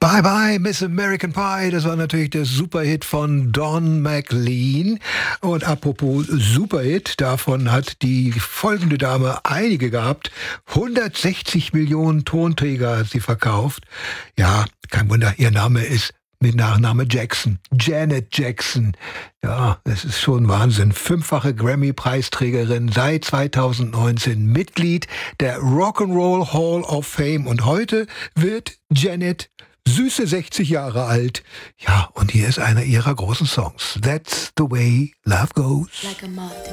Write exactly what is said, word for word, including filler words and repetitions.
Bye Bye Miss American Pie, das war natürlich der Superhit von Don McLean. Und apropos Superhit, davon hat die folgende Dame einige gehabt. hundertsechzig Millionen Tonträger hat sie verkauft. Ja, kein Wunder, ihr Name ist mit Nachname Jackson. Janet Jackson. Ja, das ist schon Wahnsinn. Fünffache Grammy-Preisträgerin, seit zweitausendneunzehn Mitglied der Rock'n'Roll Hall of Fame. Und heute wird Janet süße sechzig Jahre alt. Ja, und hier ist einer ihrer großen Songs. That's the way love goes. Like a moth